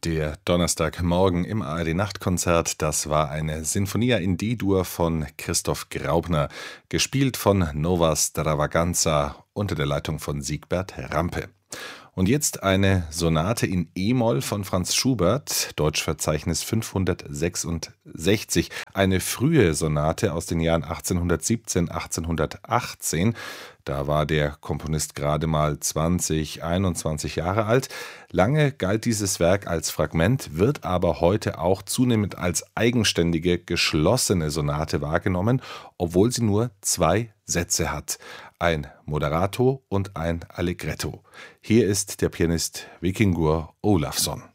Der Donnerstagmorgen im ARD-Nachtkonzert, das war eine Sinfonia in D-Dur von Christoph Graupner, gespielt von Nova Stravaganza unter der Leitung von Siegbert Rampe. Und jetzt eine Sonate in E-Moll von Franz Schubert, Deutschverzeichnis 566, eine frühe Sonate aus den Jahren 1817, 1818. Da war der Komponist gerade mal 21 Jahre alt. Lange galt dieses Werk als Fragment, wird aber heute auch zunehmend als eigenständige, geschlossene Sonate wahrgenommen, obwohl sie nur 2 Sätze hat. Ein Moderato und ein Allegretto. Hier ist der Pianist Víkingur Ólafsson.